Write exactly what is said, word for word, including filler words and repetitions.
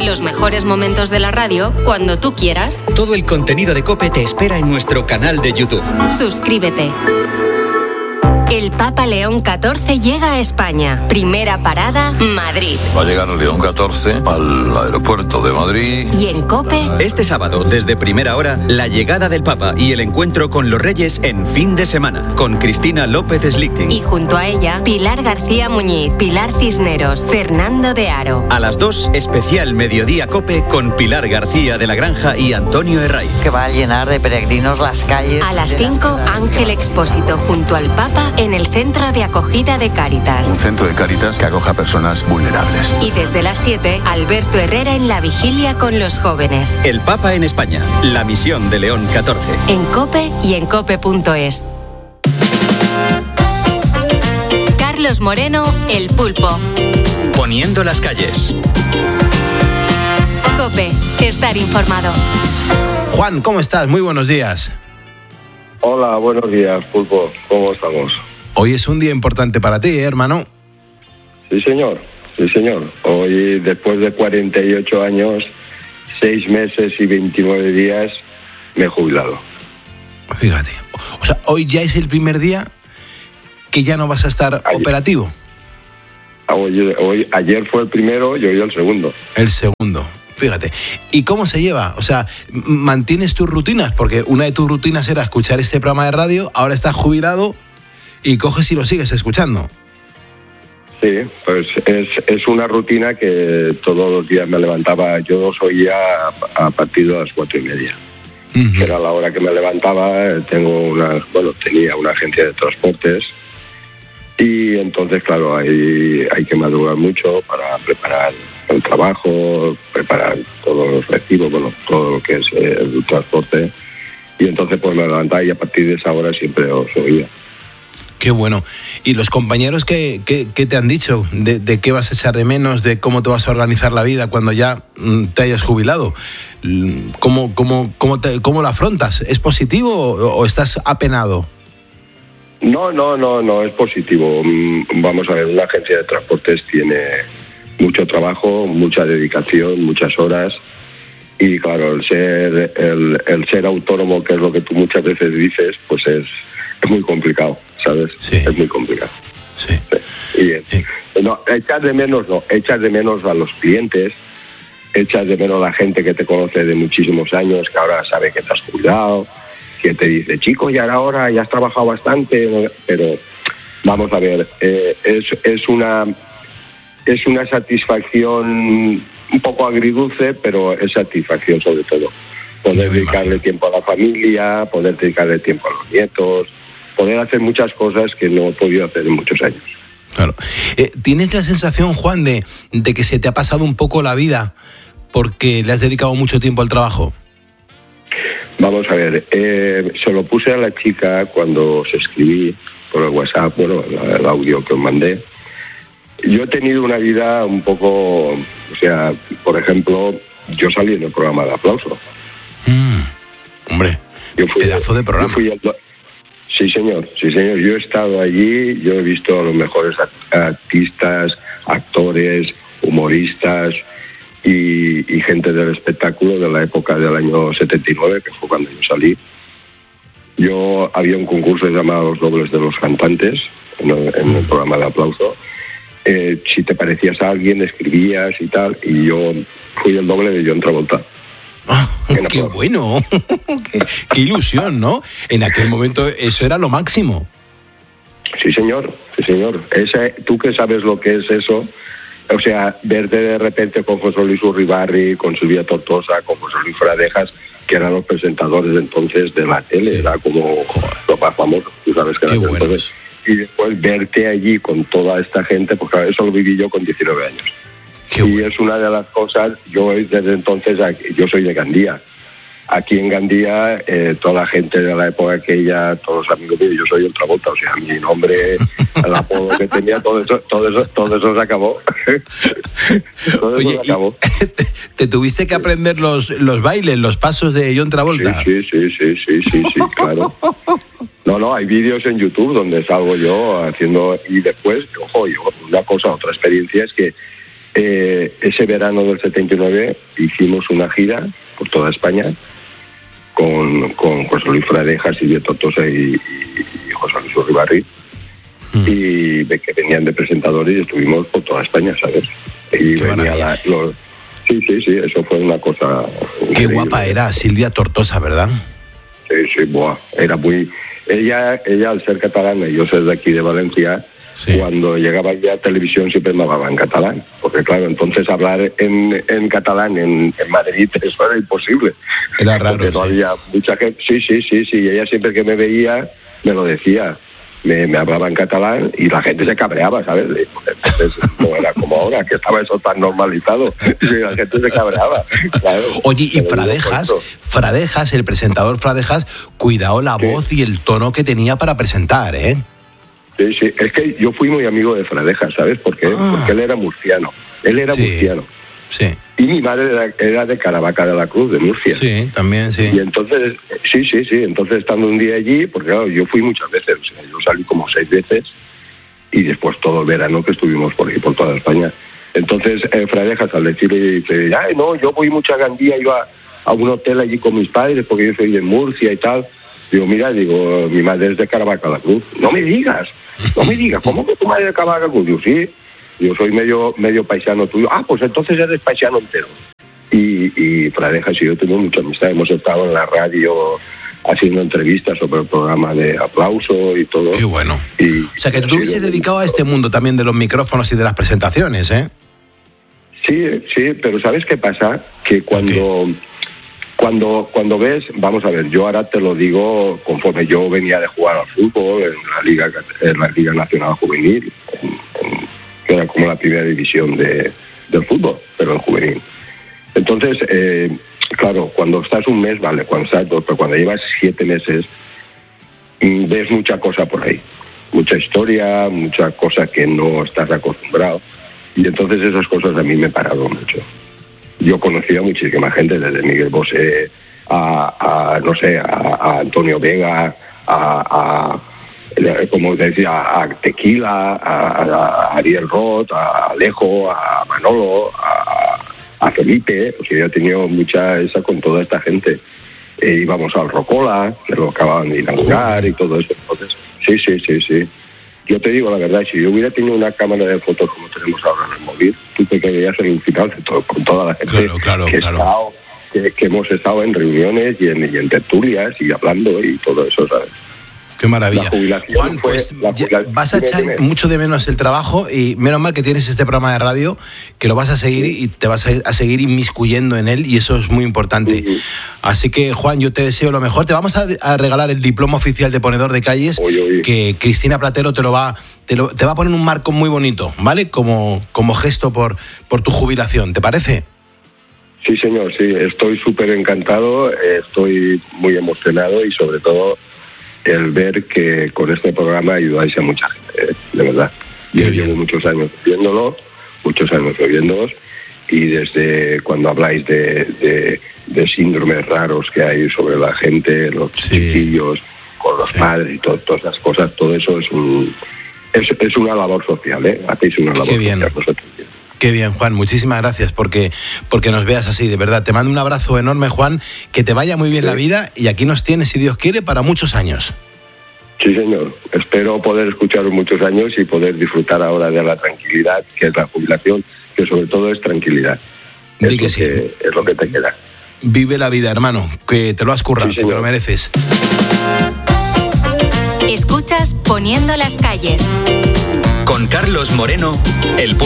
Los mejores momentos de la radio cuando tú quieras. Todo el contenido de COPE te espera en nuestro canal de YouTube. Suscríbete. El Papa León catorce llega a España. Primera parada, Madrid. Va a llegar León catorce al aeropuerto de Madrid. Y en COPE... Este sábado, desde primera hora, la llegada del Papa y el encuentro con los Reyes en fin de semana. Con Cristina López Slichting. Y junto a ella, Pilar García Muñiz, Pilar Cisneros, Fernando de Aro. A las dos, especial Mediodía COPE con Pilar García de la Granja y Antonio Herraiz. Que va a llenar de peregrinos las calles. A las cinco, Ángel Expósito junto al Papa en el Centro de Acogida de Cáritas. Un centro de Cáritas que acoja a personas vulnerables. Y desde las siete, Alberto Herrera en la vigilia con los jóvenes. El Papa en España, la misión de León catorce. En COPE y en cope punto es. Carlos Moreno, El Pulpo. Poniendo las calles. COPE, estar informado. Juan, ¿cómo estás? Muy buenos días. Hola, buenos días, Pulpo. ¿Cómo estamos? Hoy es un día importante para ti, ¿eh, hermano? Sí, señor. Sí, señor. Hoy, después de cuarenta y ocho años, seis meses y veintinueve días, me he jubilado. Fíjate. O sea, hoy ya es el primer día que ya no vas a estar ayer. operativo. Hoy, hoy, ayer fue el primero y hoy el segundo. El segundo. Fíjate. ¿Y cómo se lleva? O sea, ¿mantienes tus rutinas? Porque una de tus rutinas era escuchar este programa de radio, ahora estás jubilado y coges y lo sigues escuchando. Sí, pues es, es una rutina que todos los días me levantaba. Yo los oía a, a partir de las cuatro y media. Uh-huh. Que era la hora que me levantaba. Tengo una, bueno, tenía una agencia de transportes y entonces, claro, hay, hay que madrugar mucho para preparar el trabajo, preparar todos los recibos, bueno, todo lo que es el transporte. Y entonces pues me levantaba y a partir de esa hora siempre os oía. Qué bueno. ¿Y los compañeros qué, qué, qué te han dicho? De, ¿De qué vas a echar de menos? ¿De cómo te vas a organizar la vida cuando ya te hayas jubilado? ¿Cómo, cómo, cómo, te, cómo lo afrontas? ¿Es positivo o, o estás apenado? No, no, no, no, es positivo. Vamos a ver, una agencia de transportes tiene mucho trabajo, mucha dedicación, muchas horas. Y claro, el ser, el, el ser autónomo, que es lo que tú muchas veces dices, pues es... es muy complicado, ¿sabes? Sí. Es muy complicado. Sí. Sí. Y, sí. No, echas de menos, no, echas de menos a los clientes, echas de menos a la gente que te conoce de muchísimos años, que ahora sabe que te has cuidado, que te dice, chico, ya era hora, ya has trabajado bastante, pero vamos a ver, eh, es, es una es una satisfacción un poco agridulce, pero es satisfacción sobre todo. Poder dedicarle tiempo a la familia, poder dedicarle tiempo a los nietos, poder hacer muchas cosas que no he podido hacer en muchos años. Claro. Eh, ¿Tienes la sensación, Juan, de, de que se te ha pasado un poco la vida porque le has dedicado mucho tiempo al trabajo? Vamos a ver, eh, se lo puse a la chica cuando os escribí por el WhatsApp, bueno, el, el audio que os mandé. Yo he tenido una vida un poco, o sea, por ejemplo, yo salí en el programa de Aplauso. Mm, hombre, yo fui, pedazo de programa. Yo fui el, sí, señor, sí, señor. Yo he estado allí, yo he visto a los mejores artistas, actores, humoristas y, y gente del espectáculo de la época del año setenta y nueve, que fue cuando yo salí. Yo había un concurso llamado Los Dobles de los Cantantes, en el, en el programa de Aplauso. Eh, si te parecías a alguien, escribías y tal, y yo fui el doble de John Travolta. Ah, ¡qué bueno! qué, ¡Qué ilusión!, ¿no? En aquel momento eso era lo máximo. Sí, señor, sí, señor. Ese, tú que sabes lo que es eso, o sea, verte de repente con José Luis Urribarri, con Silvia Tortosa, con José Luis Fradejas, que eran los presentadores de entonces de la tele, sí. Era como Joder. Lo más famoso, tú sabes que era entonces. Y después verte allí con toda esta gente, porque eso lo viví yo con diecinueve años. Qué y bueno. Es una de las cosas, yo desde entonces, yo soy de Gandía. Aquí en Gandía, eh, toda la gente de la época aquella, todos los amigos míos, yo soy el Travolta, o sea, mi nombre, el apodo que tenía, todo eso, todo eso, todo eso se acabó. todo Oye, eso se acabó. Te, ¿te tuviste que aprender los, los bailes, los pasos de John Travolta? Sí, sí, sí, sí, sí, sí, sí, claro. No, no, hay vídeos en YouTube donde salgo yo haciendo, y después, ojo, yo, una cosa, otra experiencia es que eh, ese verano del setenta y nueve hicimos una gira por toda España con, con José Luis Fradejas, Silvia Tortosa y, y José Luis Uribarri. Mm. Y de que venían de presentadores y estuvimos por toda España, ¿sabes? Y Qué venía la, los, sí, sí, sí, eso fue una cosa Qué increíble. guapa era Silvia Tortosa, ¿verdad? Sí, sí, buah, era muy... Ella, ella al ser catalana y yo ser de aquí de Valencia, sí. Cuando llegaba ya a televisión siempre me hablaba en catalán, porque claro, entonces hablar en, en catalán en, en Madrid eso era imposible. Era raro, porque no sí. había mucha gente. Sí, sí, sí, sí, y ella siempre que me veía me lo decía. Me, me hablaba en catalán y la gente se cabreaba, ¿sabes? Entonces no era como ahora, que estaba eso tan normalizado. Y la gente se cabreaba. Claro. Oye, y Fradejas, Fradejas, el presentador Fradejas, cuidado la sí. voz y el tono que tenía para presentar, ¿eh? Sí, sí, es que yo fui muy amigo de Fradejas, ¿sabes por qué? Ah. Porque él era murciano, él era sí. murciano. Sí. Y mi madre era, era de Caravaca de la Cruz, de Murcia. Sí, también, sí. Y entonces, sí, sí, sí, entonces estando un día allí, porque claro, yo fui muchas veces, o sea, yo salí como seis veces, y después todo el verano que estuvimos por ahí, por toda España. Entonces, eh, Fradejas, al decirle, dice, ay, no, yo voy mucho a Gandía, iba a un hotel allí con mis padres, porque yo soy de Murcia y tal. Digo, mira, digo, mi madre es de Caravaca de la Cruz. No me digas, no me digas, ¿cómo que tu madre es de Caravaca de la Cruz? Digo, sí. Yo soy medio medio paisano tuyo. Ah, pues entonces eres paisano entero. Y, y Fradejas y yo tenemos mucha amistad. Hemos estado en la radio haciendo entrevistas sobre el programa de Aplauso y todo. Qué bueno. Y, o sea, que tú te hubieses dedicado a este mundo también de los micrófonos y de las presentaciones, ¿eh? Sí, sí, pero ¿sabes qué pasa? Que cuando, okay. cuando, cuando ves, vamos a ver, yo ahora te lo digo conforme yo venía de jugar al fútbol en la Liga, en la Liga Nacional Juvenil, en, en, que era como la primera división de, del fútbol, pero en juvenil. Entonces, eh, claro, cuando estás un mes, vale, cuando estás dos, pero cuando llevas siete meses, ves mucha cosa por ahí. Mucha historia, mucha cosa que no estás acostumbrado. Y entonces esas cosas a mí me pararon mucho. Yo conocía a muchísima gente, desde Miguel Bosé a, a no sé, a, a Antonio Vega, a... a como decía, a Tequila, a, a Ariel Roth, a Alejo, a Manolo, a, a Felipe. O sea, yo he tenido mucha esa con toda esta gente. E íbamos al Rocola, que lo acababan de inaugurar y todo eso. Entonces, sí, sí, sí, sí. Yo te digo la verdad, si yo hubiera tenido una cámara de fotos como tenemos ahora en el móvil, tú te quedarías en un final de todo, con toda la gente claro, claro, que, claro. Estado, que, que hemos estado en reuniones y en, y en tertulias y hablando y todo eso, ¿sabes? Qué maravilla. Juan, pues vas a echar mucho de menos el trabajo y menos mal que tienes este programa de radio que lo vas a seguir y te vas a seguir inmiscuyendo en él y eso es muy importante. Uh-huh. Así que, Juan, yo te deseo lo mejor. Te vamos a, a regalar el diploma oficial de ponedor de calles oye, oye. que Cristina Platero te lo va te, lo, te va a poner un marco muy bonito, ¿vale? Como, como gesto por, por tu jubilación. ¿Te parece? Sí, señor, sí. Estoy súper encantado, estoy muy emocionado y sobre todo el ver que con este programa ayudáis a mucha gente, de verdad. Yo llevo muchos años viéndolo, muchos años oyéndolos, y desde cuando habláis de, de, de síndromes raros que hay sobre la gente, los sí. chiquillos, con los sí. padres y todo, todas esas cosas, todo eso es un es, es una labor social, ¿eh? Hacéis una labor Qué bien. social vosotros. Qué bien, Juan, muchísimas gracias porque, porque nos veas así, de verdad. Te mando un abrazo enorme, Juan, que te vaya muy bien sí. la vida y aquí nos tienes, si Dios quiere, para muchos años. Sí, señor. Espero poder escucharos muchos años y poder disfrutar ahora de la tranquilidad, que es la jubilación, que sobre todo es tranquilidad. Es, Di que lo, sí. que, es lo que te queda. Vive la vida, hermano, que te lo has currado, sí, que te lo mereces. Escuchas Poniendo las calles. Con Carlos Moreno, El Punto.